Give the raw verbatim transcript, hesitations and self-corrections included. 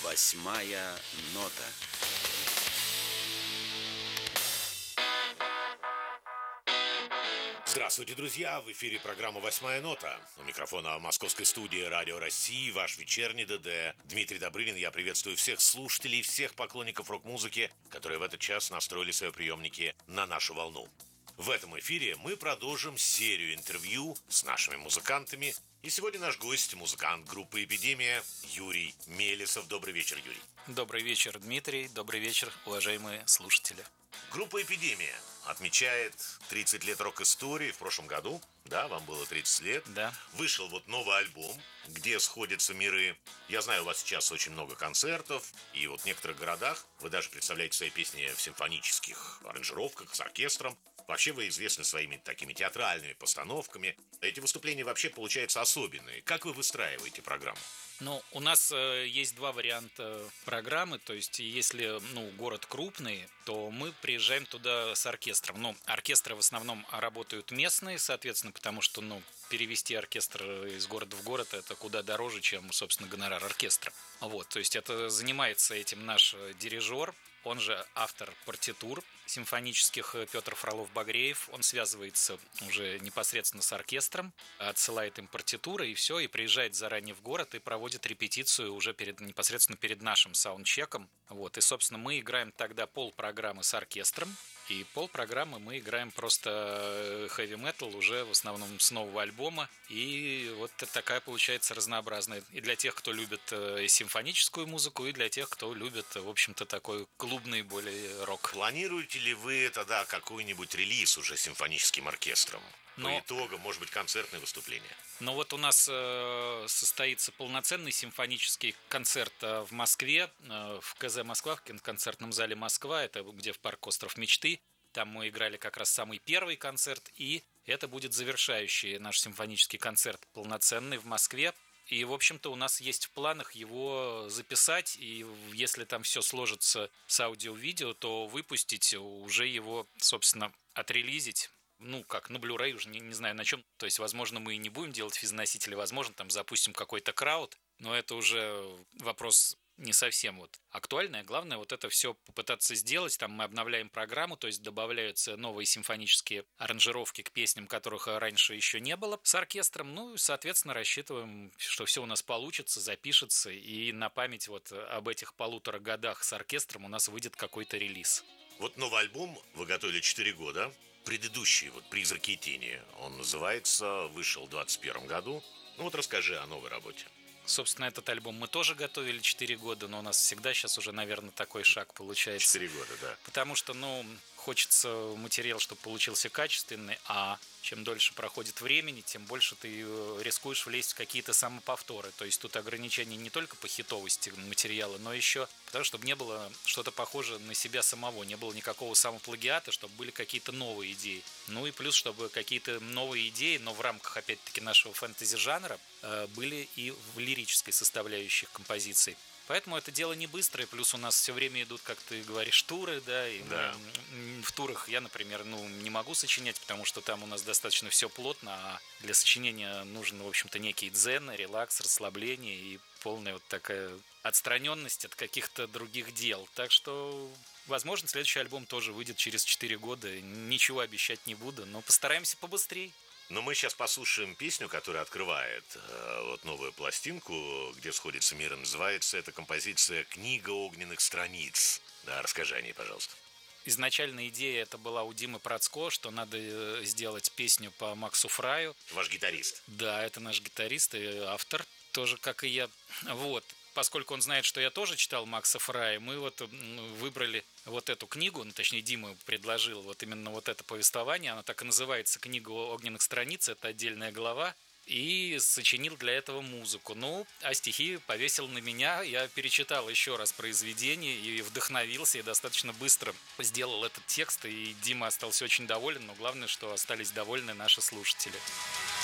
Восьмая нота. Здравствуйте, друзья! В эфире программа «Восьмая нота». У микрофона московской студии «Радио России» ваш вечерний ДД Дмитрий Добрынин. Я приветствую всех слушателей, всех поклонников рок-музыки, которые в этот час настроили свои приемники на нашу волну. В этом эфире мы продолжим серию интервью с нашими музыкантами. И сегодня наш гость – музыкант группы «Эпидемия» Юрий Мелесов. Добрый вечер, Юрий. Добрый вечер, Дмитрий. Добрый вечер, уважаемые слушатели. Группа «Эпидемия» отмечает тридцать лет рок-истории в прошлом году. Да, вам было тридцать лет. Да. Вышел вот новый альбом, где сходятся миры. Я знаю, у вас сейчас очень много концертов. И вот в некоторых городах вы даже представляете свои песни в симфонических аранжировках с оркестром. Вообще вы известны своими такими театральными постановками. Эти выступления вообще получаются особенные. Как вы выстраиваете программу? Ну, у нас э, есть два варианта программы. То есть, если ну, город крупный, то мы приезжаем туда с оркестром. Ну, оркестры в основном работают местные, соответственно, потому что ну, перевести оркестр из города в город – это куда дороже, чем, собственно, гонорар оркестра. Вот, то есть, это занимается этим наш дирижер, он же автор партитур симфонических Петр Фролов-Багреев. Он связывается уже непосредственно с оркестром, отсылает им партитуры и все, и приезжает заранее в город и проводит репетицию уже перед, непосредственно перед нашим саундчеком. Вот, и, собственно, мы играем тогда полпрограммы с оркестром, и полпрограммы мы играем просто хэви-метал уже в основном с нового альбома. И вот такая получается разнообразная. И для тех, кто любит симфоническую музыку, и для тех, кто любит, в общем-то, такой клубный более рок. Планируете ли вы тогда какой-нибудь релиз уже с симфоническим оркестром? Но... По итогам, может быть, концертное выступление? Ну вот у нас э, состоится полноценный симфонический концерт э, в Москве, э, в КЗ «Москва», в концертном зале «Москва», это где в парк «Остров мечты». Там мы играли как раз самый первый концерт, и это будет завершающий наш симфонический концерт полноценный в Москве. И, в общем-то, у нас есть в планах его записать, и если там все сложится с аудио-видео, то выпустить, уже его, собственно, отрелизить. Ну, как, на Blu-ray уже не, не знаю на чем. То есть, возможно, мы и не будем делать физ-носители, возможно, там запустим какой-то крауд, но это уже вопрос не совсем вот актуальный. Главное вот это все попытаться сделать. Там мы обновляем программу, то есть добавляются новые симфонические аранжировки к песням, которых раньше еще не было, с оркестром. Ну, и, соответственно, рассчитываем, что все у нас получится, запишется, и на память вот об этих полутора годах с оркестром у нас выйдет какой-то релиз. Вот новый альбом вы готовили четыре года. Предыдущий, вот «Призраки и тени», он называется, вышел в двадцать первом году. Ну вот расскажи о новой работе. Собственно, этот альбом мы тоже готовили четыре года, но у нас всегда сейчас уже, наверное, такой шаг получается. четыре года, да. Потому что, ну, хочется материал, чтобы получился качественный, а чем дольше проходит времени, тем больше ты рискуешь влезть в какие-то самоповторы. То есть тут ограничения не только по хитовости материала, но еще потому, чтобы не было что-то похожее на себя самого, не было никакого самоплагиата, чтобы были какие-то новые идеи. Ну и плюс, чтобы какие-то новые идеи, но в рамках, опять-таки, нашего фэнтези-жанра были и в лирической составляющей композиций. Поэтому это дело не быстрое, плюс у нас все время идут, как ты говоришь, туры, да, и да. Мы, в турах я, например, ну, не могу сочинять, потому что там у нас достаточно все плотно, а для сочинения нужен, в общем-то, некий дзен, релакс, расслабление и полная вот такая отстраненность от каких-то других дел. Так что, возможно, следующий альбом тоже выйдет через четыре года, ничего обещать не буду, но постараемся побыстрее. Но мы сейчас послушаем песню, которая открывает э, вот новую пластинку, где сходится мир, называется эта композиция «Книга огненных страниц». Да, расскажи о ней, пожалуйста. Изначально идея это была у Димы Процко, что надо сделать песню по Максу Фраю. Ваш гитарист. Да, это наш гитарист и автор, тоже как и я. Вот. Поскольку он знает, что я тоже читал Макса Фрая, мы вот выбрали вот эту книгу, ну, точнее, Дима предложил вот именно вот это повествование, она так и называется «Книга огненных страниц», это отдельная глава, и сочинил для этого музыку. Ну, а стихи повесил на меня, я перечитал еще раз произведение и вдохновился, и достаточно быстро сделал этот текст, и Дима остался очень доволен, но главное, что остались довольны наши слушатели.